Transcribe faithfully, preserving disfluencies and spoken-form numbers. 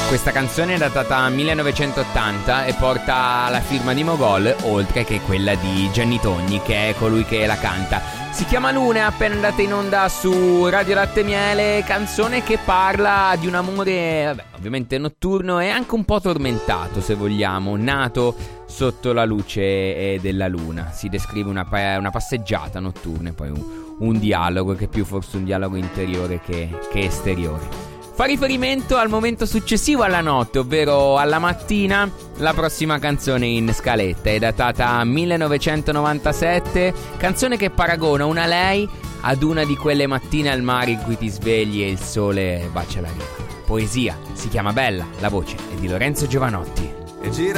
Questa canzone è datata millenovecentottanta e porta la firma di Mogol, oltre che quella di Gianni Togni, che è colui che la canta. Si chiama Luna, è appena andata in onda su Radio Latte Miele, canzone che parla di un amore, vabbè, ovviamente notturno e anche un po' tormentato, se vogliamo, nato sotto la luce della luna. Si descrive una, una passeggiata notturna e poi un, un dialogo che è più forse un dialogo interiore che, che esteriore. Fa riferimento al momento successivo alla notte, ovvero alla mattina. La prossima canzone in scaletta è datata millenovecentonovantasette, canzone che paragona una lei ad una di quelle mattine al mare in cui ti svegli e il sole bacia la riva. Poesia, si chiama Bella, la voce è di Lorenzo Giovanotti. E gira